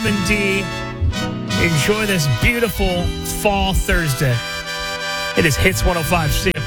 and D. Enjoy this beautiful fall Thursday. It is Hits 105 CFM.